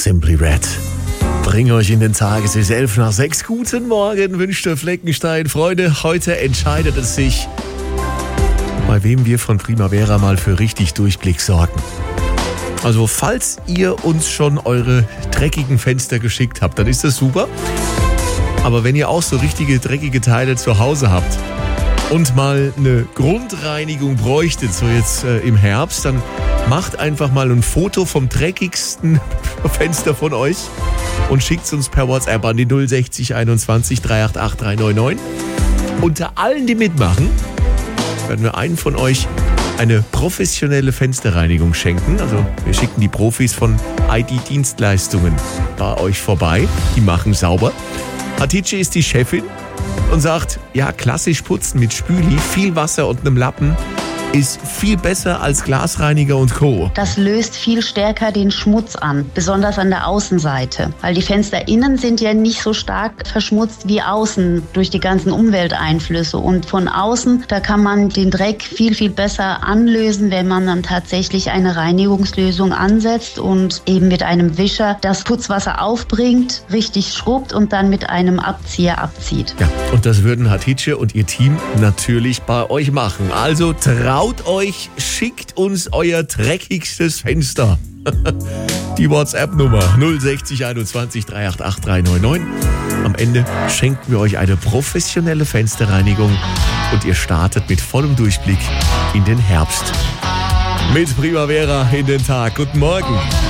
Simply Red. Bring euch in den Tag, es ist 5:11. Guten Morgen, wünscht der Fleckenstein. Freunde, heute entscheidet es sich, bei wem wir von Primavera mal für richtig Durchblick sorgen. Also falls ihr uns schon eure dreckigen Fenster geschickt habt, dann ist das super. Aber wenn ihr auch so richtige dreckige Teile zu Hause habt und mal eine Grundreinigung bräuchtet, so jetzt im Herbst, dann macht einfach mal ein Foto vom dreckigsten Fenster von euch und schickt es uns per WhatsApp an die 060 21 388 399. Unter allen, die mitmachen, werden wir einen von euch eine professionelle Fensterreinigung schenken. Also wir schicken die Profis von ID-Dienstleistungen bei euch vorbei. Die machen sauber. Hatice ist die Chefin und sagt, ja, klassisch putzen mit Spüli, viel Wasser und einem Lappen ist viel besser als Glasreiniger und Co. Das löst viel stärker den Schmutz an, besonders an der Außenseite. Weil die Fenster innen sind ja nicht so stark verschmutzt wie außen durch die ganzen Umwelteinflüsse. Und von außen, da kann man den Dreck viel, viel besser anlösen, wenn man dann tatsächlich eine Reinigungslösung ansetzt und eben mit einem Wischer das Putzwasser aufbringt, richtig schrubbt und dann mit einem Abzieher abzieht. Ja, und das würden Hatice und ihr Team natürlich bei euch machen. Also traut euch, schickt uns euer dreckigstes Fenster. Die WhatsApp-Nummer 060 21 388 399. Am Ende schenken wir euch eine professionelle Fensterreinigung und ihr startet mit vollem Durchblick in den Herbst. Mit Primavera in den Tag. Guten Morgen.